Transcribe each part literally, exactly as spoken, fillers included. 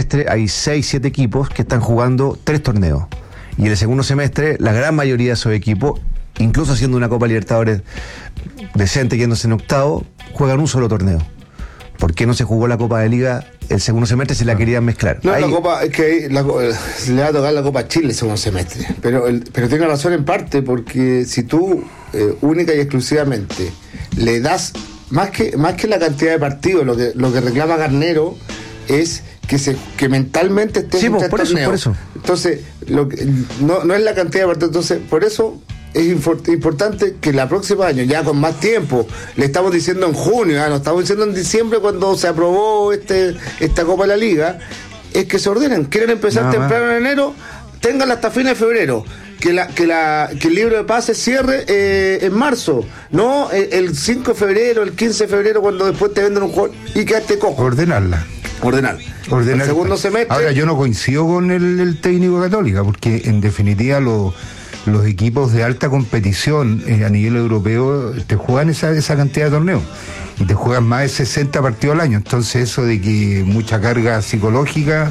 semestre hay seis, siete equipos que están jugando tres torneos. Y en el segundo semestre, la gran mayoría de esos equipos, incluso haciendo una Copa Libertadores decente, yéndose en octavo, juegan un solo torneo. ¿Por qué no se jugó la Copa de Liga el segundo semestre si la querían mezclar? No, ahí... la Copa, es que la, se le va a tocar la Copa Chile el segundo semestre. Pero, el, pero tiene razón en parte, porque si tú, eh, única y exclusivamente, le das, más que, más que la cantidad de partidos, lo que, lo que reclama Garnero es que se que mentalmente esté sí, en pues, por torneo. eso, por eso. Entonces, lo que, no, no es la cantidad de partidos, entonces, por eso es importante que el próximo año, ya con más tiempo, le estamos diciendo en junio, ¿eh? No estamos diciendo en diciembre cuando se aprobó este esta Copa de la Liga, es que se ordenen, quieren empezar Nada temprano más. En enero, ténganla hasta fines de febrero, que la que la que el libro de pases cierre eh, en marzo, no el, el cinco de febrero, el quince de febrero, cuando después te venden un juego y quedaste cojo. Ordenarla. Ordenar. Ordenar. El segundo semestre. Ahora, yo no coincido con el, el técnico Católica, porque en definitiva lo los equipos de alta competición eh, a nivel europeo te juegan esa, esa cantidad de torneos y te juegan más de sesenta partidos al año. Entonces eso de que mucha carga psicológica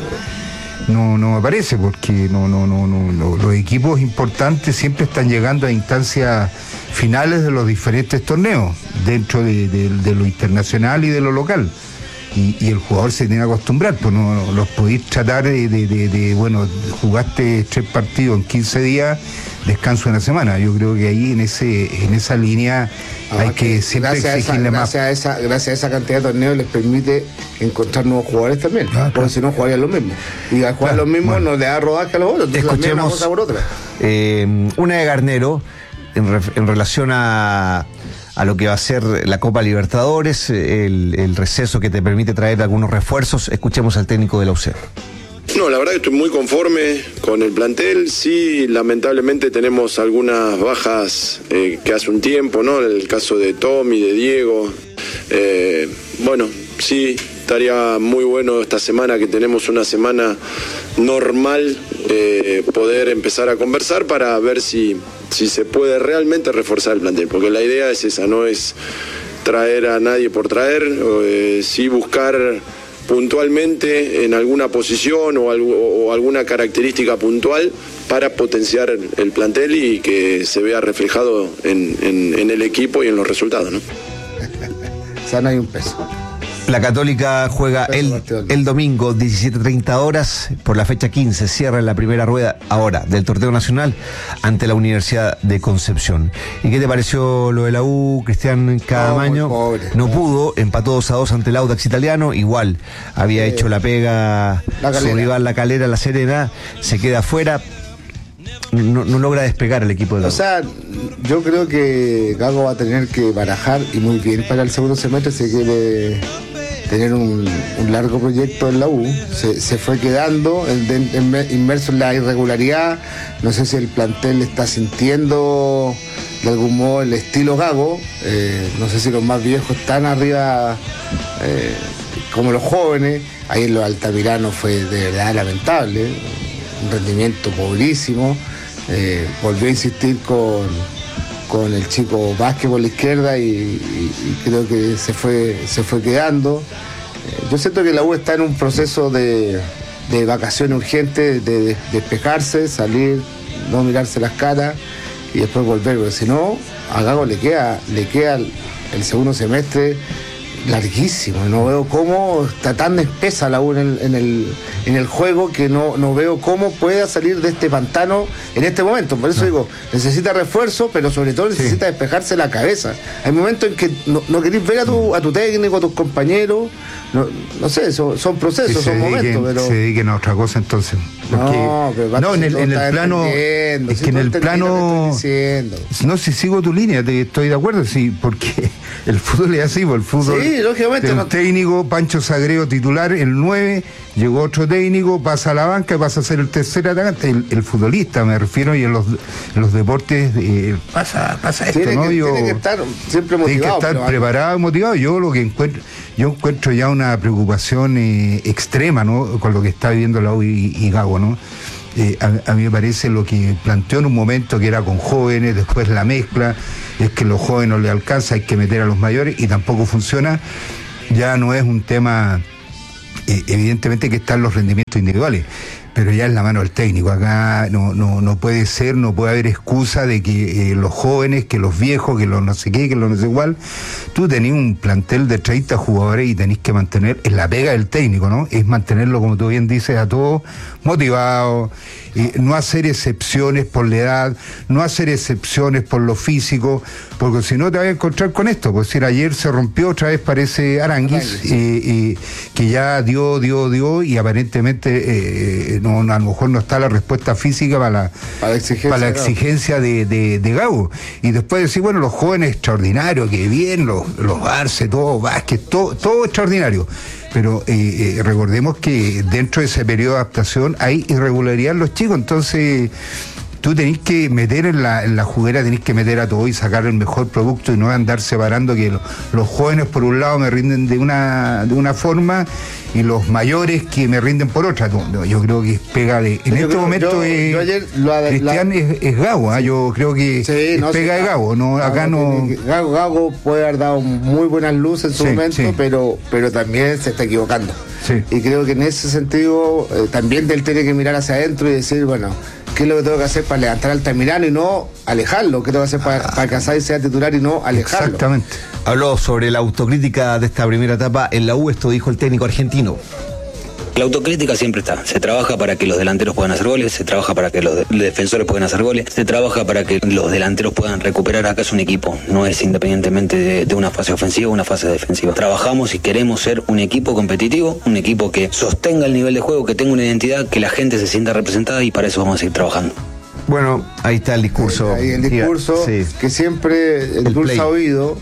no no me parece, porque no no no no, no los equipos importantes siempre están llegando a instancias finales de los diferentes torneos dentro de, de, de lo internacional y de lo local. Y, y el jugador se tiene que acostumbrar, pues no, no los podéis tratar de, de, de, de, bueno, jugaste tres partidos en quince días, descanso una semana. Yo creo que ahí en ese en esa línea ah, hay que siempre exigirle más. Gracias a, esa, gracias a esa cantidad de torneos les permite encontrar nuevos jugadores también, ah, porque claro. Si no jugarían los mismos. Y al jugar claro, los mismos bueno. Nos le da rodaje a los otros. Entonces escuchemos una cosa por otra. Eh, una de Garnero en, re, en relación a a lo que va a ser la Copa Libertadores, el, el receso que te permite traer algunos refuerzos. Escuchemos al técnico de la U C. No, la verdad que estoy muy conforme con el plantel. Sí, lamentablemente tenemos algunas bajas eh, que hace un tiempo, ¿no? El caso de Tommy, de Diego. Eh, bueno, sí, estaría muy bueno esta semana, que tenemos una semana normal, eh, poder empezar a conversar para ver si, si se puede realmente reforzar el plantel, porque la idea es esa, no es traer a nadie por traer, eh, sí buscar puntualmente en alguna posición o, algo, o alguna característica puntual para potenciar el, el plantel y que se vea reflejado en, en, en el equipo y en los resultados, ¿no? O sea, no hay un peso. La Católica juega el, el domingo diecisiete treinta horas por la fecha quince, cierra en la primera rueda ahora del torneo nacional ante la Universidad de Concepción. ¿Y qué te pareció lo de la U, Cristian Cadamaño? No, no pudo, empató dos a dos ante el Audax Italiano, igual había eh, hecho la pega la su rival La Calera, La Serena, se queda afuera. No, no logra despegar el equipo de la U. O sea, yo creo que Gago va a tener que barajar, y muy bien para el segundo semestre, si quiere tener un, un largo proyecto en la U. Se, se fue quedando en, en, en, inmerso en la irregularidad. No sé si el plantel está sintiendo de algún modo el estilo Gago. Eh, no sé si los más viejos están arriba eh, como los jóvenes. Ahí en los Altamirano fue de verdad lamentable, un rendimiento pobrísimo. Eh, volvió a insistir con, con el chico Vázquez por la izquierda y, y, y creo que se fue, se fue quedando. Eh, yo siento que la U está en un proceso de, de vacación urgente, de, de despejarse, salir, no mirarse las caras y después volver, porque si no, a Gago le queda, le queda el, el segundo semestre larguísimo. No veo cómo está tan espesa la U en el, en el, en el juego, que no, no veo cómo pueda salir de este pantano en este momento. Por eso no. digo, necesita refuerzo, pero sobre todo necesita sí. despejarse la cabeza. Hay momentos en que no, no querés ver a tu, a tu técnico, a tus compañeros. No, no sé, son, son procesos, son dediquen, momentos, pero... se dediquen a otra cosa entonces. Porque, no, pero no, en el, en el plano... Es si que en el plano... No, si sigo tu línea, te estoy de acuerdo, sí, porque el fútbol es así, el fútbol... Sí, lógicamente. El no... técnico, Pancho Sagreo titular, el nueve, llegó otro técnico, pasa a la banca y pasa a ser el tercer atacante, el, el futbolista, me refiero, y en los, en los deportes eh, pasa, pasa esto, tiene ¿no? Que, Yo, tiene que estar siempre motivado. Tiene que estar pero... preparado y motivado. Yo lo que encuentro... Yo encuentro ya una preocupación eh, extrema, ¿no?, con lo que está viviendo la U y, y Gago, ¿no? Eh, a, a mí me parece lo que planteó en un momento, que era con jóvenes, después la mezcla, es que los jóvenes no le alcanza, hay que meter a los mayores y tampoco funciona. Ya no es un tema eh, evidentemente que están los rendimientos individuales, pero ya es la mano del técnico. Acá no, no, no puede ser, no puede haber excusa de que eh, los jóvenes, que los viejos, que los no sé qué, que los no sé cuál. Tú tenés un plantel de treinta jugadores y tenés que mantener, es la pega del técnico, ¿no? Es mantenerlo, como tú bien dices, a todos motivados, eh, no hacer excepciones por la edad, no hacer excepciones por lo físico, porque si no te vas a encontrar con esto. Pues decir, ayer se rompió otra vez, parece Aranguis, eh, eh, que ya dio, dio, dio, y aparentemente eh, no, a lo mejor no está la respuesta física para la, para la exigencia, para la exigencia de, de, de Gago. Y después decir, bueno, los jóvenes extraordinarios, que bien, los, los Arce, todo, Vázquez, todo, todo extraordinario. Pero eh, eh, recordemos que dentro de ese periodo de adaptación hay irregularidad en los chicos, entonces tú tenés que meter en la, en la juguera, tenés que meter a todo y sacar el mejor producto y no andar separando que lo, los jóvenes por un lado me rinden de una de una forma y los mayores que me rinden por otra. Yo creo que es pega de... En yo este creo, momento yo, es, yo ayer lo, Cristian la... es, es Gago, ¿eh? Yo creo que sí, es no, pega sí, de Gago. No, Gago acá no... Gago, Gago puede haber dado muy buenas luces en su sí, momento, sí. pero pero también se está equivocando. Sí. Y creo que en ese sentido eh, también él tiene que mirar hacia adentro y decir, bueno, ¿qué es lo que tengo que hacer para levantar al Altamirano y no alejarlo? ¿Qué tengo que hacer para, para que Asadi sea titular y no alejarlo? Exactamente. Habló sobre la autocrítica de esta primera etapa en la U, esto dijo el técnico argentino. La autocrítica siempre está. Se trabaja para que los delanteros puedan hacer goles, se trabaja para que los de- defensores puedan hacer goles, se trabaja para que los delanteros puedan recuperar. Acá es un equipo, no es independientemente de, de una fase ofensiva o una fase defensiva. Trabajamos y queremos ser un equipo competitivo, un equipo que sostenga el nivel de juego, que tenga una identidad, que la gente se sienta representada, y para eso vamos a seguir trabajando. Bueno, ahí está el discurso. Ahí el discurso sí. que siempre endulza ha oído,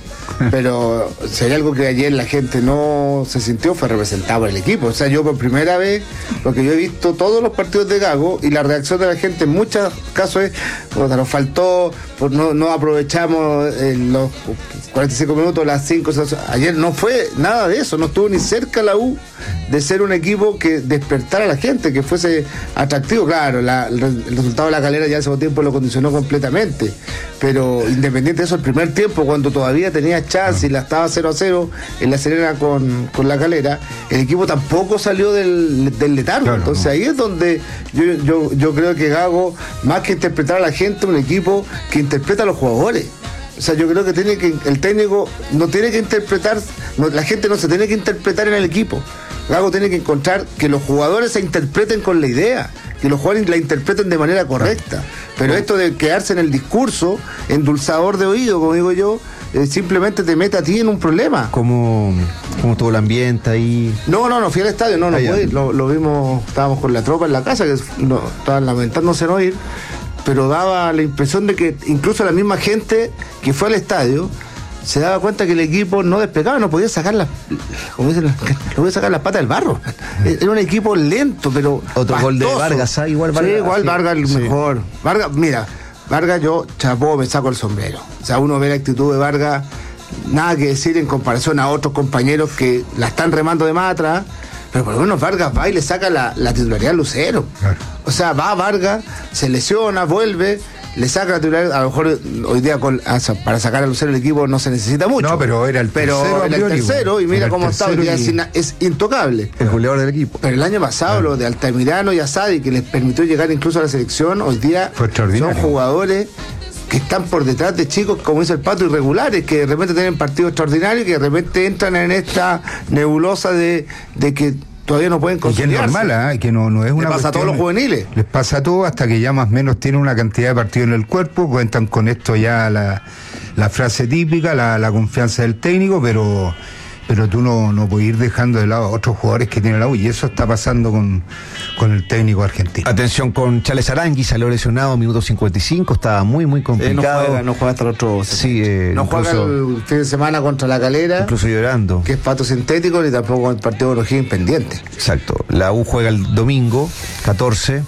pero si hay algo que ayer la gente no se sintió fue representado por el equipo. O sea, yo por primera vez, porque yo he visto todos los partidos de Gago y la reacción de la gente en muchos casos es, bueno, nos faltó, pues no, no aprovechamos eh, los cuarenta y cinco minutos, las cinco. O sea, ayer no fue nada de eso, no estuvo ni cerca la U de ser un equipo que despertara a la gente, que fuese atractivo. Claro, la, el, el resultado de la Calera ya hace tiempo lo condicionó completamente, pero independiente de eso, el primer tiempo, cuando todavía tenía chance y la estaba cero a cero en La Serena con, con la Calera, el equipo tampoco salió del, del letargo. Claro, entonces no. Ahí es donde yo, yo, yo creo que Gago, más que interpretar a la gente, un equipo que interpreta a los jugadores. O sea, yo creo que tiene que el técnico no tiene que interpretar, no, la gente no se tiene que interpretar en el equipo. Gago tiene que encontrar que los jugadores se interpreten con la idea, que los jugadores la interpreten de manera correcta. Pero esto de quedarse en el discurso, endulzador de oído, como digo yo, eh, simplemente te mete a ti en un problema. ¿Cómo, cómo todo el ambiente ahí? No, no, no fui al estadio, no, no pude ir. Lo, lo vimos, estábamos con la tropa en la casa, que no, estaban lamentándose no ir, pero daba la impresión de que incluso la misma gente que fue al estadio se daba cuenta que el equipo no despegaba, no podía sacar las, como dicen, no podía sacar las patas del barro. Era un equipo lento, pero otro pastoso. Gol de Vargas, ¿ah? Igual Vargas. Sí, igual sí, Vargas el sí. mejor. Vargas, mira, Vargas yo chapó, me saco el sombrero. O sea, uno ve la actitud de Vargas, nada que decir en comparación a otros compañeros que la están remando de más atrás, pero por lo menos Vargas va y le saca la, la titularidad a Lucero. Claro. O sea, va Vargas, se lesiona, vuelve, le saca la titularidad. A lo mejor hoy día con, para sacar a Lucero el equipo no se necesita mucho. No, pero era el pero tercero. Era el tercero y mira cómo está, y... es, es intocable. El goleador del equipo. Pero el año pasado, claro, lo de Altamirano y Asadi, que les permitió llegar incluso a la selección, hoy día son jugadores que están por detrás de chicos, como dice el Pato, irregulares, que de repente tienen partidos extraordinarios y que de repente entran en esta nebulosa de, de que todavía no pueden consolidarse. Y que es normal, ¿eh? Que no, no es una les pasa a todos los juveniles. Les pasa a todos hasta que ya más o menos tienen una cantidad de partidos en el cuerpo, cuentan con esto ya la, la frase típica, la, la confianza del técnico, pero pero tú no, no puedes ir dejando de lado a otros jugadores que tiene la U, y eso está pasando con, con el técnico argentino. Atención con Charles Aranguis, salió lesionado, minuto cincuenta y cinco, estaba muy, muy complicado. Eh, no, juega, no juega hasta el otro. Sí, eh, no incluso, juega el fin de semana contra la Calera. Incluso llorando. Que es pato sintético, ni tampoco el partido de O'Higgins pendiente. Exacto. La U juega el domingo, catorce.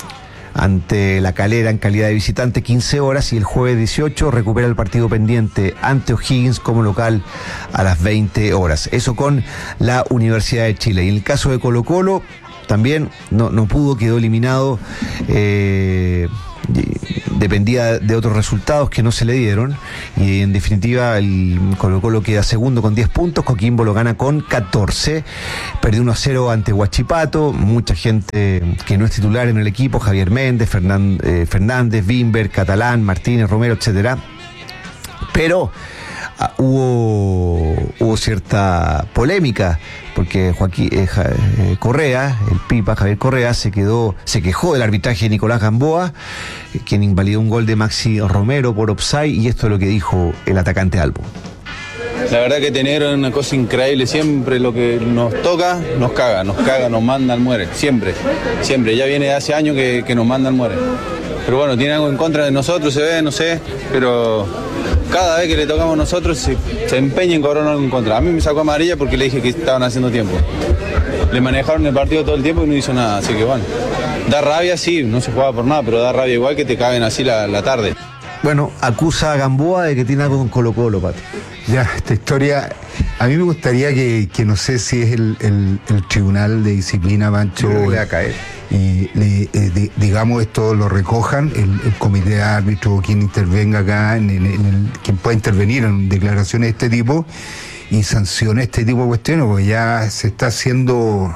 Ante la Calera en calidad de visitante, quince horas, y el jueves dieciocho recupera el partido pendiente ante O'Higgins como local a las veinte horas. Eso con la Universidad de Chile. Y en el caso de Colo-Colo, también no, no pudo, quedó eliminado eh, dependía de otros resultados que no se le dieron, y en definitiva el Colo-Colo queda segundo con diez puntos, Coquimbo lo gana con catorce, perdió uno a cero ante Huachipato, mucha gente que no es titular en el equipo, Javier Méndez, Fernández, eh, Fernández Bimber, Catalán, Martínez, Romero, etcétera, pero ah, hubo, hubo cierta polémica porque Joaquín eh, eh, Correa, el Pipa, Javier Correa, se quedó, se quejó del arbitraje de Nicolás Gamboa, eh, quien invalidó un gol de Maxi Romero por offside, y esto es lo que dijo el atacante Albo. La verdad que tener una cosa increíble, siempre lo que nos toca, nos caga, nos caga, nos manda al muere, siempre, siempre, ya viene de hace años que, que nos manda al muere. Pero bueno, tiene algo en contra de nosotros, se ve, no sé, pero cada vez que le tocamos nosotros se, se empeña en cobrar algo en contra. A mí me sacó amarilla porque le dije que estaban haciendo tiempo. Le manejaron el partido todo el tiempo y no hizo nada, así que bueno. Da rabia, sí, no se jugaba por nada, pero da rabia igual que te caguen así la, la tarde. Bueno, acusa a Gamboa de que tiene algo con Colo-Colo, Pati. Ya, esta historia, a mí me gustaría que, que no sé si es el, el, el Tribunal de Disciplina, Pancho, le va a caer. Y le, eh, de, digamos, esto lo recojan, el, el comité de árbitros, quien intervenga acá, en, en, en el, quien pueda intervenir en declaraciones de este tipo y sancione este tipo de cuestiones, porque ya se está haciendo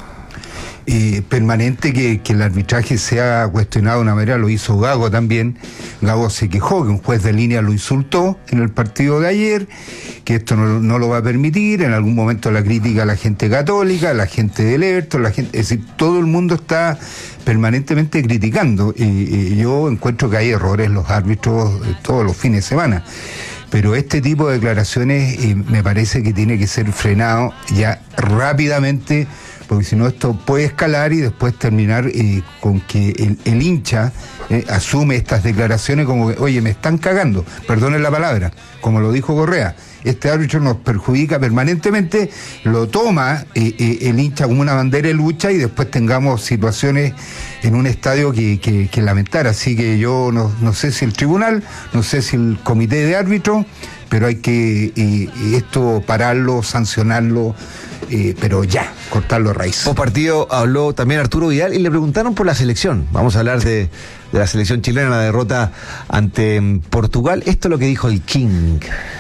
eh, permanente que, que el arbitraje sea cuestionado de una manera. Lo hizo Gago también. Gago se quejó que un juez de línea lo insultó en el partido de ayer, que esto no, no lo va a permitir. En algún momento la crítica a la gente católica, a la gente del Everton, la gente, es decir, todo el mundo está permanentemente criticando, y, y yo encuentro que hay errores en los árbitros todos los fines de semana, pero este tipo de declaraciones eh, me parece que tiene que ser frenado ya rápidamente, porque si no esto puede escalar y después terminar eh, con que el, el hincha eh, asume estas declaraciones como que, oye, me están cagando, perdonen la palabra, como lo dijo Correa, este árbitro nos perjudica permanentemente, lo toma eh, eh, el hincha como una bandera de lucha, y después tengamos situaciones en un estadio que, que, que lamentar. Así que yo no, no sé si el tribunal, no sé si el comité de árbitros, pero hay que eh, esto pararlo, sancionarlo, eh, pero ya, cortarlo a raíz. Post partido habló también Arturo Vidal y le preguntaron por la selección. Vamos a hablar de, de la selección chilena, la derrota ante Portugal. Esto es lo que dijo el King.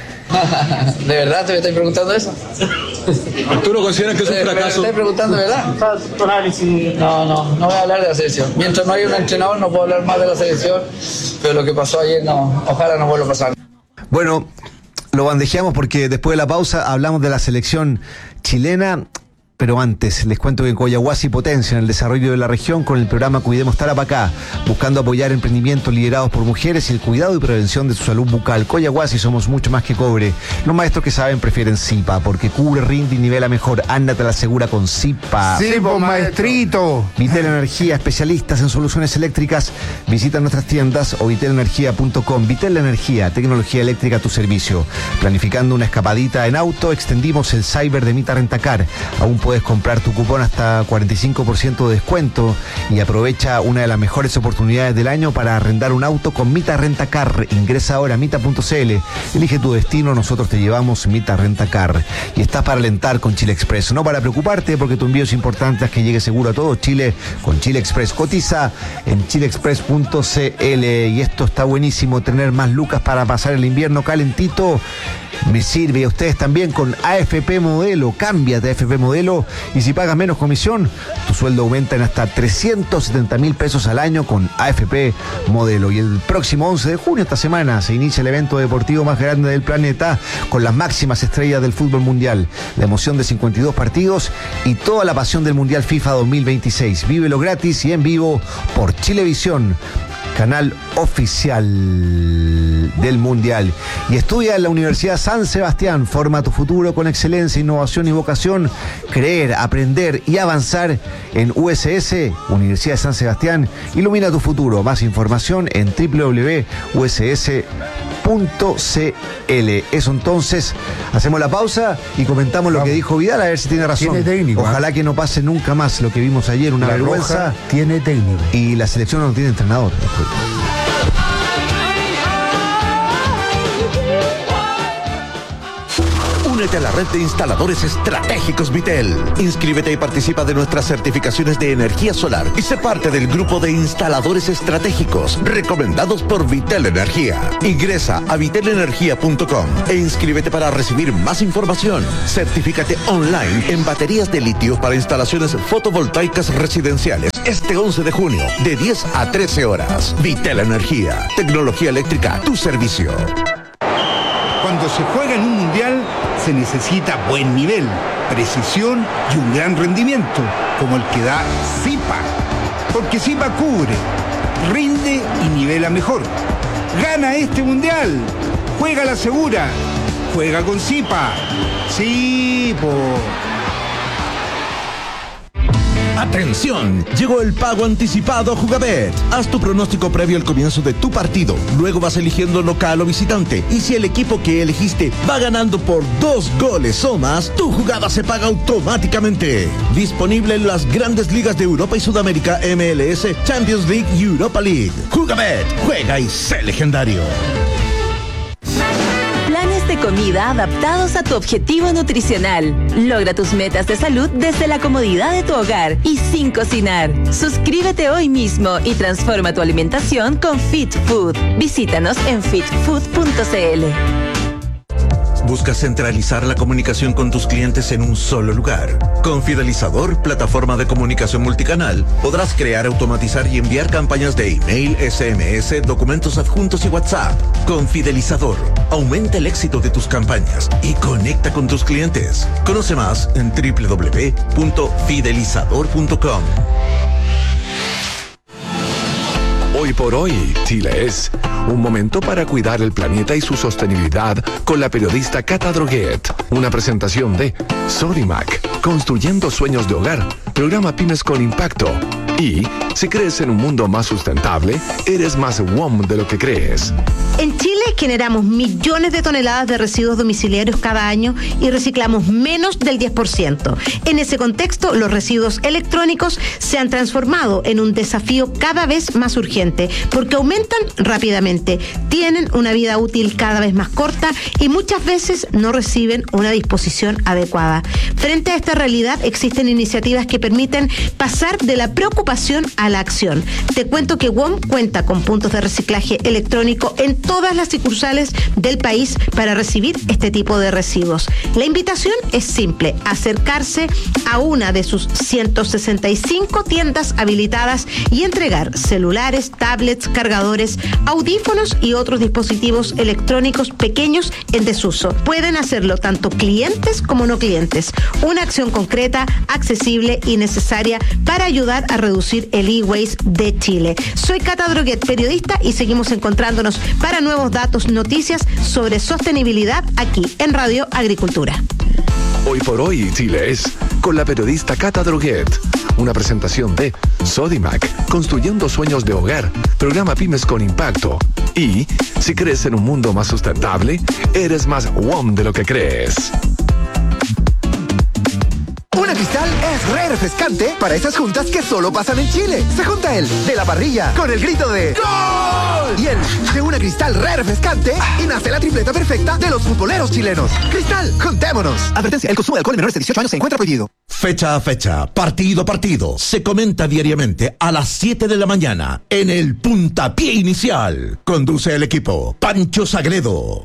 ¿De verdad te estoy preguntando eso? Arturo, ¿consideran que es un fracaso? ¿Me estoy preguntando de verdad? No, no, no voy a hablar de la selección. Mientras no haya un entrenador no puedo hablar más de la selección, pero lo que pasó ayer no, ojalá no vuelva a pasar. Bueno, lo bandejeamos porque después de la pausa hablamos de la selección chilena. Pero antes, les cuento que Coyahuasi potencia en el desarrollo de la región con el programa Cuidemos Tarapacá, buscando apoyar emprendimientos liderados por mujeres y el cuidado y prevención de su salud bucal. Coyahuasi somos mucho más que cobre. Los maestros que saben prefieren Zipa, porque cubre, rinde y nivela mejor. Anda, te la asegura con Zipa. Sí, pues, maestrito. Vitel Energía, especialistas en soluciones eléctricas. Visita nuestras tiendas o vitel energía punto com. Vitel Energía, tecnología eléctrica a tu servicio. Planificando una escapadita en auto, extendimos el cyber de Mita Rentacar. Aún puedes comprar tu cupón hasta cuarenta y cinco por ciento de descuento y aprovecha una de las mejores oportunidades del año para arrendar un auto con Mita Rentacar. Ingresa ahora a mita punto c l, elige tu destino, nosotros te llevamos. Mita Rentacar. Y estás para alentar con Chile Express, no para preocuparte, porque tu envío es importante, es que llegue seguro a todo Chile con Chile Express. Cotiza en chile express punto c l. Y esto está buenísimo, tener más lucas para pasar el invierno calentito. Me sirve a ustedes también con A F P Modelo. Cámbiate a A F P Modelo y si pagas menos comisión, tu sueldo aumenta en hasta trescientos setenta mil pesos al año con A F P Modelo. Y el próximo once de junio, esta semana, se inicia el evento deportivo más grande del planeta con las máximas estrellas del fútbol mundial. La emoción de cincuenta y dos partidos y toda la pasión del Mundial FIFA dos mil veintiséis. Vívelo gratis y en vivo por Chilevisión, canal oficial del Mundial. Y estudia en la Universidad San Sebastián. Forma tu futuro con excelencia, innovación y vocación. Creer, aprender y avanzar en U S S, Universidad de San Sebastián. Ilumina tu futuro. Más información en doble u doble u doble u punto u s s punto c l. Eso entonces, hacemos la pausa y comentamos lo Vamos. que dijo Vidal, a ver si tiene razón. Tiene técnico. Ojalá ¿eh? que no pase nunca más lo que vimos ayer, una la vergüenza. Roja tiene técnico. Y la selección no tiene entrenador. Únete a la red de instaladores estratégicos Vitel. Inscríbete y participa de nuestras certificaciones de energía solar y sé parte del grupo de instaladores estratégicos recomendados por Vitel Energía. Ingresa a vitel energía punto com e inscríbete para recibir más información. Certifícate online en baterías de litio para instalaciones fotovoltaicas residenciales este once de junio de diez a trece horas. Vitel Energía, tecnología eléctrica, tu servicio. Cuando se juega en un mundial se necesita buen nivel, precisión y un gran rendimiento, como el que da Zipa. Porque Zipa cubre, rinde y nivela mejor. Gana este mundial, juega la segura, juega con Zipa. Sí, po. ¡Atención! Llegó el pago anticipado Jugabet. Haz tu pronóstico previo al comienzo de tu partido. Luego vas eligiendo local o visitante. Y si el equipo que elegiste va ganando por dos goles o más, tu jugada se paga automáticamente. Disponible en las grandes ligas de Europa y Sudamérica, M L S, Champions League y Europa League. Jugabet, juega y sé legendario. Planes de comida adaptados a tu objetivo nutricional. Logra tus metas de salud desde la comodidad de tu hogar y sin cocinar. Suscríbete hoy mismo y transforma tu alimentación con Fit Food. Visítanos en fit food punto c l. ¿Buscas centralizar la comunicación con tus clientes en un solo lugar? Con Fidelizador, plataforma de comunicación multicanal, podrás crear, automatizar y enviar campañas de email, S M S, documentos adjuntos y WhatsApp. Con Fidelizador, aumenta el éxito de tus campañas y conecta con tus clientes. Conoce más en doble u doble u doble u punto fidelizador punto com. Hoy por hoy, Chile es un momento para cuidar el planeta y su sostenibilidad con la periodista Cata Droguet. Una presentación de Sodimac, construyendo sueños de hogar, programa Pymes con Impacto. Y si crees en un mundo más sustentable, eres más W O M de lo que crees. En Chile generamos millones de toneladas de residuos domiciliarios cada año y reciclamos menos del diez por ciento. En ese contexto, los residuos electrónicos se han transformado en un desafío cada vez más urgente porque aumentan rápidamente, tienen una vida útil cada vez más corta y muchas veces no reciben una disposición adecuada. Frente a esta realidad, existen iniciativas que permiten pasar de la preocupación a la acción. Te cuento que W O M cuenta con puntos de reciclaje electrónico en todas las sucursales del país para recibir este tipo de residuos. La invitación es simple: acercarse a una de sus ciento sesenta y cinco tiendas habilitadas y entregar celulares, tablets, cargadores, audífonos y otros dispositivos electrónicos pequeños en desuso. Pueden hacerlo tanto clientes como no clientes. Una acción concreta, accesible y necesaria para ayudar a reducir el e-waste de Chile. Soy Cata Droguet, periodista, y seguimos encontrándonos para nuevos datos, noticias sobre sostenibilidad aquí en Radio Agricultura. Hoy por hoy, Chile es con la periodista Cata Droguet. Una presentación de Sodimac, construyendo sueños de hogar, programa Pymes con Impacto. Y si crees en un mundo más sustentable, eres más W O M de lo que crees. Una Cristal es re refrescante para esas juntas que solo pasan en Chile. Se junta el de la parrilla con el grito de ¡Gol! Y el de una Cristal re refrescante y nace la tripleta perfecta de los futboleros chilenos. Cristal, juntémonos. Advertencia, el consumo de alcohol en menores de dieciocho años se encuentra prohibido. Fecha a fecha, partido a partido, se comenta diariamente a las siete de la mañana en el puntapié inicial. Conduce el equipo Pancho Sagredo.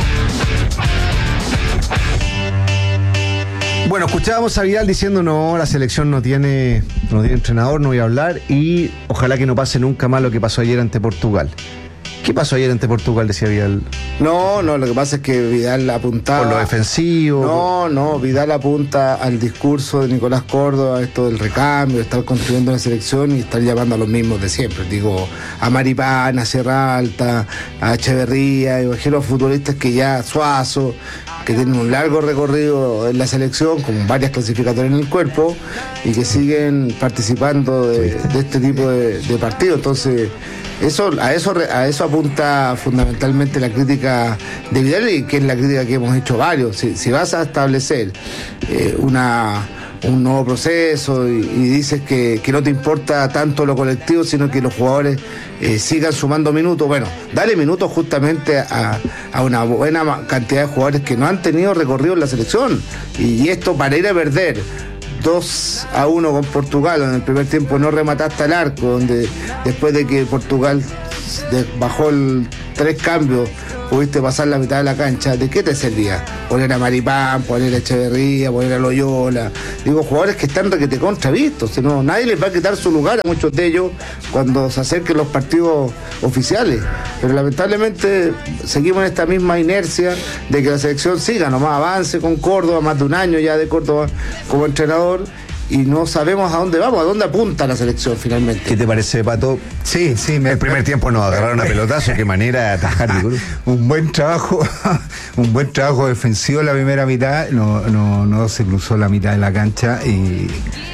Bueno, escuchábamos a Vidal diciendo no, la selección no tiene, no tiene entrenador, no voy a hablar, y ojalá que no pase nunca más lo que pasó ayer ante Portugal. ¿Qué pasó ayer ante Portugal, decía Vidal? No, no, lo que pasa es que Vidal apuntaba... Por lo defensivo. No, no, Vidal apunta al discurso de Nicolás Córdoba, esto del recambio, de estar construyendo la selección y estar llamando a los mismos de siempre. Digo, a Maripán, a Sierra Alta, a Echeverría, imagino a futbolistas que ya, Suazo, que tienen un largo recorrido en la selección, con varias clasificatorias en el cuerpo, y que siguen participando de, de este tipo de, de partidos. Entonces, eso, a eso a eso apunta fundamentalmente la crítica de Vidal, y que es la crítica que hemos hecho varios. Si, si vas a establecer eh, una un nuevo proceso y, y dices que, que no te importa tanto lo colectivo, sino que los jugadores eh, sigan sumando minutos. Bueno, dale minutos justamente a, a una buena cantidad de jugadores que no han tenido recorrido en la selección. Y, y esto para ir a perder dos a uno con Portugal, donde en el primer tiempo no remataste al arco, donde después de que Portugal bajó el tres cambios, pudiste pasar la mitad de la cancha, ¿de qué te servía? Poner a Maripán, poner a Echeverría, poner a Loyola, digo, jugadores que están requete contravistos, si no, nadie les va a quitar su lugar a muchos de ellos cuando se acerquen los partidos oficiales, pero lamentablemente seguimos en esta misma inercia de que la selección siga, nomás avance con Córdoba, más de un año ya de Córdoba como entrenador, y no sabemos a dónde vamos, a dónde apunta la selección finalmente. ¿Qué te parece, Pato? Sí, sí. Me... El primer tiempo nos agarraron a pelotazo, qué manera de atajar. un buen trabajo, un buen trabajo defensivo en la primera mitad, no, no, no se cruzó la mitad de la cancha y... Y,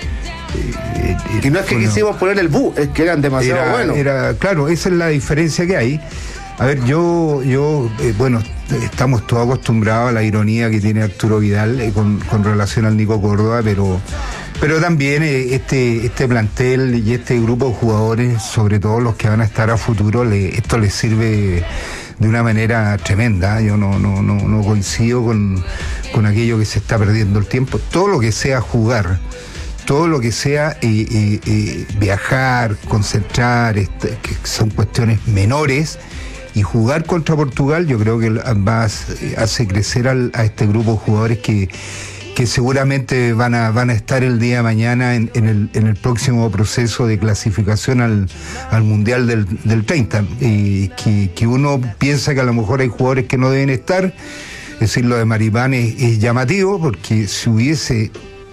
y no es que bueno, quisimos poner el bu, es que eran demasiado era, buenos. Era, claro, esa es la diferencia que hay. A ver, yo, yo eh, bueno, estamos todos acostumbrados a la ironía que tiene Arturo Vidal eh, con, con relación al Nico Córdoba, pero... Pero también eh, este este plantel y este grupo de jugadores, sobre todo los que van a estar a futuro, le, esto les sirve de una manera tremenda. Yo no no no, no coincido con, con aquello que se está perdiendo el tiempo. Todo lo que sea jugar, todo lo que sea eh, eh, eh, viajar, concentrar, este, que son cuestiones menores, y jugar contra Portugal, yo creo que va, hace crecer al, a este grupo de jugadores que que seguramente van a van a estar el día de mañana en, en, el, en el próximo proceso de clasificación al, al Mundial del, del treinta. Y que, que uno piensa que a lo mejor hay jugadores que no deben estar, es decir, lo de Maripán es, es llamativo, porque si hubiese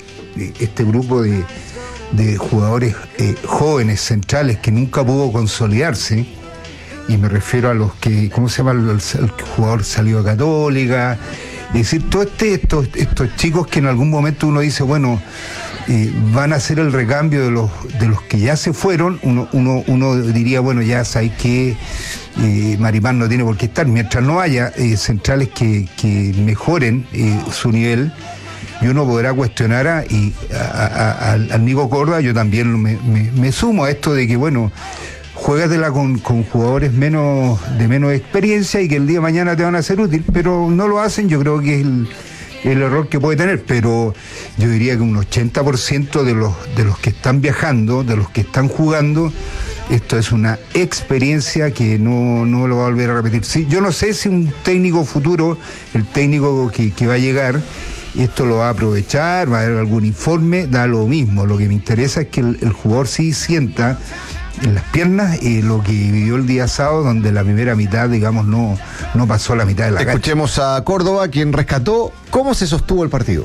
este grupo de, de jugadores eh, jóvenes, centrales, que nunca pudo consolidarse, y me refiero a los que, ¿cómo se llama? El, el jugador salió a Católica. Es decir, todos este, estos, estos chicos que en algún momento uno dice, bueno, eh, van a ser el recambio de los de los que ya se fueron, uno uno, uno diría, bueno, ya sabéis que eh, Maripán no tiene por qué estar, mientras no haya eh, centrales que, que mejoren eh, su nivel, y uno podrá cuestionar a, y a, a, a, al Nico Córdoba. Yo también me, me, me sumo a esto de que, bueno, juégatela con, con jugadores menos de menos experiencia y que el día de mañana te van a ser útil, pero no lo hacen. Yo creo que es el, el error que puede tener, pero yo diría que un ochenta por ciento de los, de los que están viajando, de los que están jugando, esto es una experiencia que no, no lo va a volver a repetir. Sí, yo no sé si un técnico futuro, el técnico que, que va a llegar, esto lo va a aprovechar, va a haber algún informe, da lo mismo. Lo que me interesa es que el, el jugador sí sienta en las piernas eh, lo que vivió el día sábado, donde la primera mitad, digamos, no, no pasó la mitad de la cancha. Escuchemos a Córdoba, quien rescató cómo se sostuvo el partido.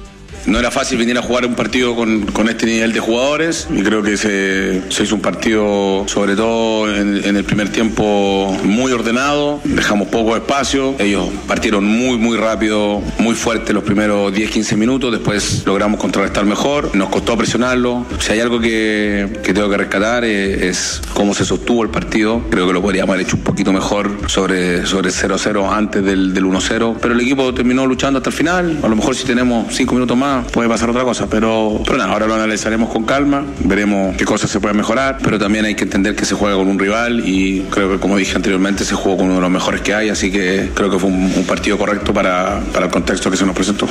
No era fácil venir a jugar un partido con, con este nivel de jugadores, y creo que se, se hizo un partido, sobre todo en, en el primer tiempo, muy ordenado. Dejamos poco espacio, ellos partieron muy muy rápido, muy fuerte los primeros diez quince minutos, después logramos contrarrestar mejor, nos costó presionarlo. Si hay algo que, que tengo que rescatar es, es cómo se sostuvo el partido. Creo que lo podríamos haber hecho un poquito mejor sobre, sobre cero cero antes del, del uno cero, pero el equipo terminó luchando hasta el final. A lo mejor si tenemos cinco minutos más puede pasar otra cosa, pero, pero nada, ahora lo analizaremos con calma, veremos qué cosas se pueden mejorar, pero también hay que entender que se juega con un rival, y creo que, como dije anteriormente, se jugó con uno de los mejores que hay, así que creo que fue un, un partido correcto para, para el contexto que se nos presentó.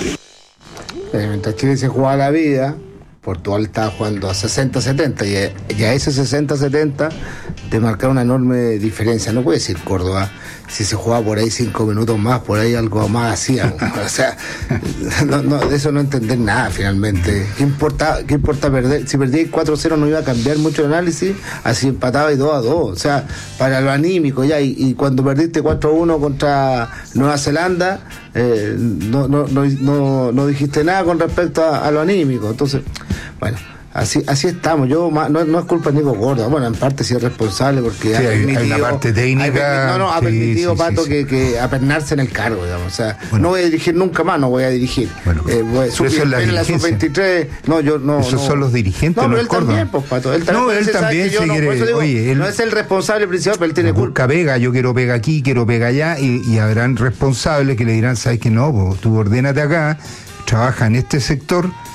Eh, mientras Chile se jugaba la vida, Portugal estaba jugando a sesenta setenta, y a, y a ese sesenta setenta te marca una enorme diferencia. No puede decir Córdoba, si se jugaba por ahí cinco minutos más, por ahí algo más hacían. O sea, no, no, de eso no entender nada finalmente. ¿Qué importa, qué importa perder? Si perdí cuatro cero no iba a cambiar mucho el análisis, así empataba y dos a dos. O sea, para lo anímico ya, y, y cuando perdiste cuatro a uno contra Nueva Zelanda, eh, no, no, no, no, no dijiste nada con respecto a, a lo anímico. Entonces, bueno, así así estamos. Yo no, no es culpa de Nico Córdoba, bueno, en parte sí es responsable, porque sí, ha permitido, hay una parte técnica, ha, no no ha sí, permitido sí, Pato sí, que, sí. que apernarse en el cargo, digamos. O sea, bueno, no voy a dirigir nunca más, no voy a dirigir. Bueno, eh, voy, eso es la en la sub veintitrés, no, yo no. Esos no, son los dirigentes, no, no pero es él Córdoba. también, pues, Pato. Él también, no, él también se no, quiere. Digo, Oye, él no es el responsable principal, pero él tiene culpa. Busca pega, yo quiero pega aquí, quiero pega allá, y, y habrán responsables que le dirán, sabes que no, pues, tú ordénate acá, trabaja en este sector,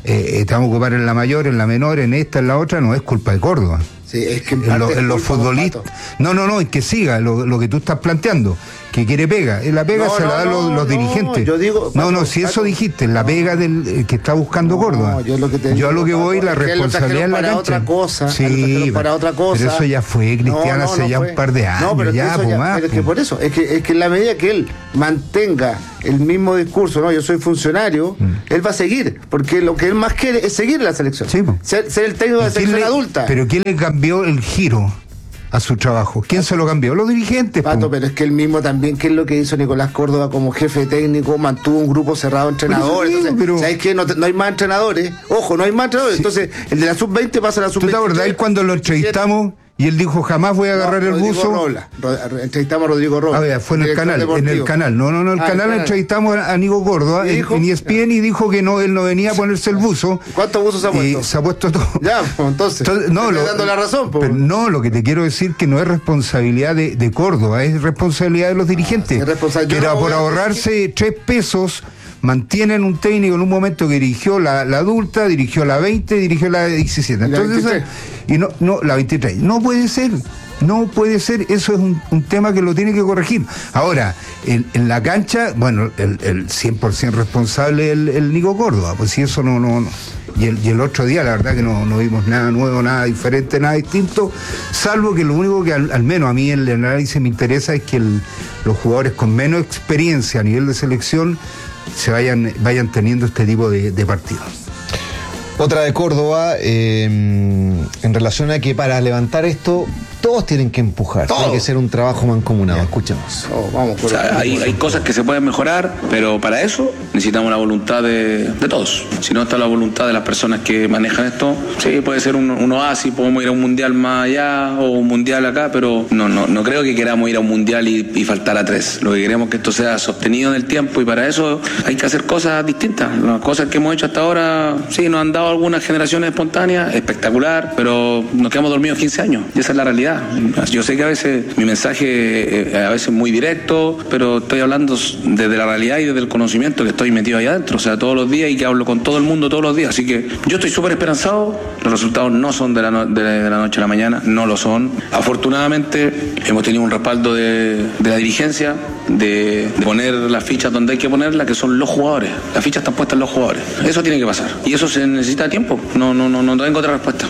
eh, te vamos a ocupar en la mayor, en la menor, en esta, en la otra, no es culpa de Córdoba. Sí, es que en, en, lo, parte en los futbolistas. No, no, no, es que siga lo, lo que tú estás planteando, que quiere pega. La pega No, se no, la dan no, los, los no, dirigentes. yo digo, no, no, Pato, si eso Pato. dijiste, la pega del eh, que está buscando Córdoba. yo lo que te Yo a lo que digo, voy, Pato, la es que lo responsabilidad en la trajeron para cancha. otra cosa, Sí, lo trajeron pero, para otra cosa. pero eso ya fue, Cristian, No, no, hace no ya fue. un par de años. No, pero es que ya, eso pues, ya- más, pero es que pues. por eso, es que, es que en la medida que él mantenga el mismo discurso, no, yo soy funcionario, Mm. él va a seguir, porque lo que él más quiere es seguir en la selección. Sí, pues. ser, ser el técnico de la ¿Y quién selección le- adulta. Pero ¿quién le cambió el giro a su trabajo? ¿Quién se lo cambió? Los dirigentes. Pato, po. pero es que él mismo también, ¿qué es lo que hizo Nicolás Córdoba como jefe técnico? Mantuvo un grupo cerrado de entrenadores. Pero eso Entonces, digo, pero- ¿sabes qué? No, te- no hay más entrenadores. Ojo, no hay más entrenadores. Sí. Entonces, el de la sub veinte pasa a la sub ¿Tú te veinte. acordás cuando lo entrevistamos y él dijo jamás voy a agarrar el buzo? Rola. Ro- entrevistamos a Rodrigo Rola. A ver, fue en el director canal, en el deportivo. canal. No, no, no, el Ah, canal entrevistamos a, a Nico Córdoba ¿Y en, dijo? en E S P N y dijo que no, él no venía a ponerse el buzo. ¿Cuántos buzos se ha puesto? Y se ha puesto todo. Ya, pues, entonces, Entonces, no, te estoy lo- dando la razón. pues. Pero no, lo que te quiero decir que no es responsabilidad de, de Córdoba, es responsabilidad de los dirigentes. es responsabilidad. Que Yo era no por voy a ahorrarse tres pesos, mantienen un técnico en un momento que dirigió la, la adulta, dirigió la veinte, dirigió la diecisiete. ¿Y la Entonces, veintitrés? y no, no, la veintitrés. No puede ser. No puede ser, eso es un, un tema que lo tiene que corregir. Ahora, en, en la cancha, bueno, el, el cien por ciento responsable es el, el Nico Córdoba, pues si eso no, no, no. Y el, y el otro día, la verdad que no, no vimos nada nuevo, nada diferente, nada distinto, salvo que lo único que al, al menos a mí en el análisis me interesa es que el- los jugadores con menos experiencia a nivel de selección se vayan, vayan teniendo este tipo de, de partidos. Otra de Córdoba, eh, en relación a que para levantar esto, todos tienen que empujar. Todos. Tiene que ser un trabajo mancomunado. Escuchemos. Oh, vamos, O sea, hay, hay cosas que se pueden mejorar, pero para eso necesitamos la voluntad de, de todos. Si no está la voluntad de las personas que manejan esto, sí, puede ser un, un oasis, podemos ir a un mundial más allá o un mundial acá, pero no, no, no creo que queramos ir a un mundial y, y faltar a tres. Lo que queremos es que esto sea sostenido en el tiempo y para eso hay que hacer cosas distintas. Las cosas que hemos hecho hasta ahora, sí, nos han dado algunas generaciones espontáneas, espectacular, pero nos quedamos dormidos quince años y esa es la realidad. Yo sé que a veces mi mensaje eh, a veces es muy directo, pero estoy hablando desde la realidad y desde el conocimiento que estoy metido ahí adentro, o sea, todos los días y que hablo con todo el mundo todos los días, así que yo estoy súper esperanzado. Los resultados no son de la, no- de, de la noche a la mañana, no lo son. Afortunadamente hemos tenido un respaldo de, de la dirigencia, de, de poner las fichas donde hay que ponerlas, que son los jugadores. Las fichas están puestas en los jugadores. Eso tiene que pasar y eso se necesita tiempo. No, no, no, no tengo otra respuesta.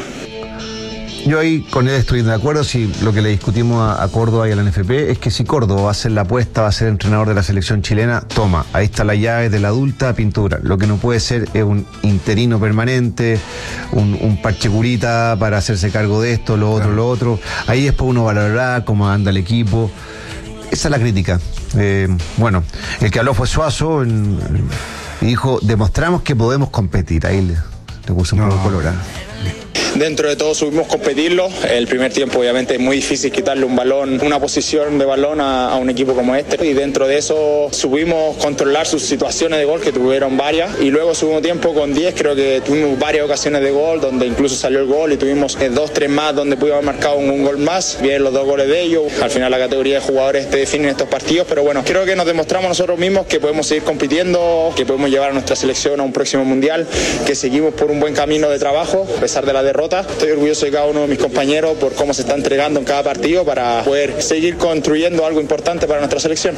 Yo ahí con él estoy de acuerdo. Si lo que le discutimos a, a Córdoba y a la N F P es que si Córdoba va a ser la apuesta, va a ser entrenador de la selección chilena, toma, ahí está la llave de la adulta a pintura. Lo que no puede ser es un interino permanente, un, un parche curita para hacerse cargo de esto, lo otro, lo otro. Ahí después uno valorará cómo anda el equipo. Esa es la crítica. Eh, bueno, el que habló fue Suazo en- y dijo, demostramos que podemos competir. Ahí le, le puse un No. poco de color. ¿eh? Dentro de todo supimos competirlo. El primer tiempo obviamente es muy difícil quitarle un balón, una posición de balón a, a un equipo como este. Y dentro de eso supimos controlar sus situaciones de gol, que tuvieron varias. Y luego segundo tiempo con diez creo que tuvimos varias ocasiones de gol, donde incluso salió el gol y tuvimos eh, dos, tres más donde pudimos haber marcado un, un gol más. Bien los dos goles de ellos. Al final la categoría de jugadores te definen estos partidos. Pero bueno, creo que nos demostramos nosotros mismos que podemos seguir compitiendo, que podemos llevar a nuestra selección a un próximo mundial, que seguimos por un buen camino de trabajo, a pesar de la derrota. Estoy orgulloso de cada uno de mis compañeros por cómo se está entregando en cada partido para poder seguir construyendo algo importante para nuestra selección.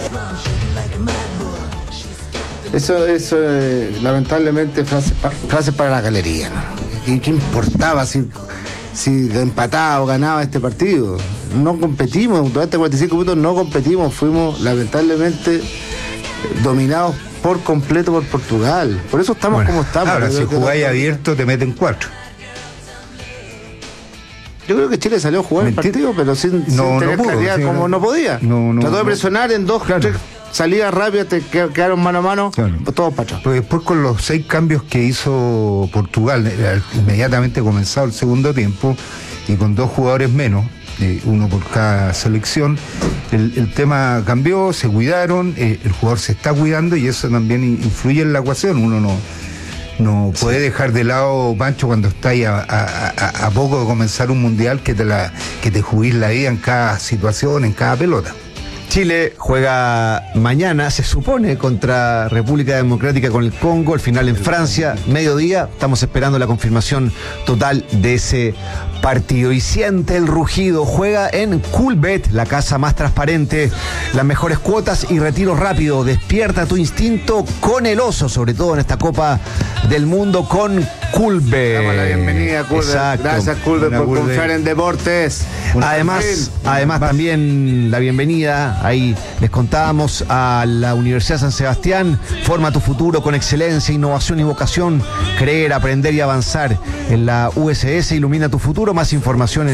Eso, eso eh, lamentablemente, frases pa- frases para la galería, ¿no? ¿Y qué importaba si, si empataba o ganaba este partido? No competimos, durante cuarenta y cinco minutos no competimos, fuimos lamentablemente dominados por completo por Portugal. Por eso estamos Bueno, como estamos. ahora, Yo si creo que jugáis no- abierto, te meten cuatro. Yo creo que Chile salió a jugar el Mentira. partido, pero sin, sin No, no tener pudo, claridad sí, como no. no podía. No, no, Trató de no. presionar en dos, Claro. tres salidas rápidas, te que- quedaron mano a mano, Claro. todos para atrás. Pues después con los seis cambios que hizo Portugal, eh, inmediatamente comenzado el segundo tiempo, y con dos jugadores menos, eh, uno por cada selección, el, el tema cambió, se cuidaron, eh, el jugador se está cuidando y eso también in- influye en la ecuación. Uno no, no puede dejar de lado, Pancho, cuando está ahí a, a- a- a poco de comenzar un mundial, que te, la, que te juguís la vida en cada situación, en cada pelota. Chile juega mañana, se supone, contra República Democrática con el Congo, el final en Francia, mediodía. Estamos esperando la confirmación total de ese partido. Y siente el rugido, juega en Coolbet, la casa más transparente, las mejores cuotas y retiro rápido. Despierta tu instinto con el oso, sobre todo en esta Copa del Mundo con Coolbet. Damos la bienvenida a Coolbet. Exacto. Gracias, Coolbet, por Coolbet. confiar en deportes. Además, además también la bienvenida, ahí les contábamos, a la Universidad San Sebastián. Forma tu futuro con excelencia, innovación y vocación. Creer, aprender y avanzar en la U S S. Ilumina tu futuro. Más información en